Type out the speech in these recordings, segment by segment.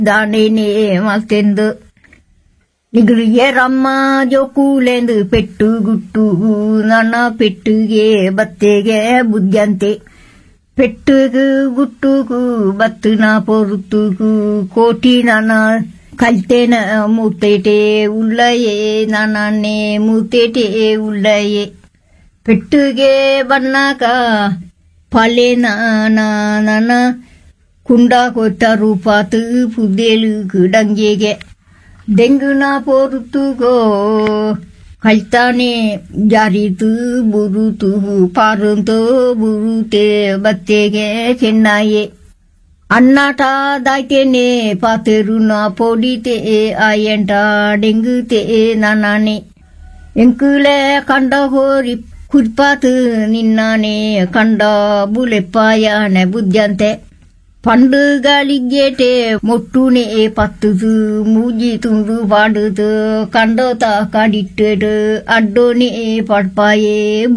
ದಾನೇನೆ ಮಲ್ತೆಂದು ನಿಗ್ರಿಗೆ ರಮ್ಮ ಜೋಕೂಲೆಂದು ಪೆಟ್ಟು ಗುಟ್ಟು ನನ್ನ ಪೆಟ್ಟುಗೆ ಬತ್ತೆಗೆ ಬುದ್ಧಂತೆ ಪೆಟ್ಟುಗು ಗುಟ್ಟುಗು ಬತ್ತುನ ಪೊರುತ್ತುಗು ಕೋಟಿ ನನ್ನ ಕಲ್ತೆನ ಮೂತೇಟೆ ಉಳ್ಳಯೇ ನಾನೇ ಮೂತೇಟೆ ಉಳ್ಳಯೇ ಪೆಟ್ಟುಗೆ ಬನ್ನಾಕ ಪಾಲೆ ನಾನ ಕುಂಡ ಕೊಟ್ಟ ರೂಪಾತು ಪುದ್ದೇಲು ಡಂಗೆಗೆ ದೆಂಗುನ ಪೋರುತ್ತುಗೋ ಕಲ್ತಾನೆ ಜಾರಿತು ಬುರುತು ಪಾರುಂತೋ ಬುರುತೆ ಬತ್ತೆಗೆ ಚೆನ್ನಯೇ ಅನ್ನಾಟ ದಾಯ್ತೇನೆ ಪಾತೆರುನ ಪೋಡಿತೆ ಆಯಂಟ ಡೆಂಗುತೆ ನಾನೇ ಎಂಕುಲೆ ಕಂಡ ಹೋರಿ ಕುರ್ಪಾತು ನಿನ್ನಾನೆ ಕಂಡ ಬುಲೆಪ್ಪಾಯನೆ ಬುದ್ಧಂತೆ ಪಂಡುಗಳಿಗೆಟೆ ಮೊಟ್ಟುನೆ ಪತ್ತುದು ಮೂಜಿ ತುಂಡು ಪಾಡುದು ಕಂಡೋತ ಕಾಡಿಟ್ಟೆಡು ಅಡ್ಡೋನೆ ಪಡ್ಪಾಯೇ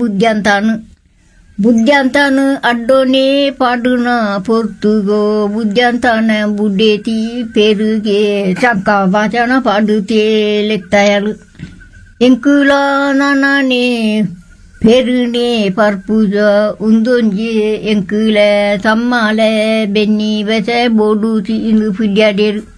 ಬುದ್ಧಂತಾನು ಅಡ್ಡೋನೆ ಪಾಡುನ ಪೊರ್ತುಗೋ ಬುದ್ಧಂತಾನ ಬುಡ್ಡೇತಿ ಪೆರುಗೆ ಚಂಕ ವಾಚನ ಪಾಡುತ್ತೆ ಲೆಕ್ತಾಯಲು ಎಂಕುಲ ನಾನೇ ಪೆರುನೆ ಪರ್ಪುಜ ಉಂದೊಂಜಿ ಎಂಕುಲೆ ತಮ್ಮಲೆ ಬೆನ್ನಿ ಬೆಸೆ ಬೋಡುತಿ ಇಂದು ಪುಡ್ಯಾಡೇರು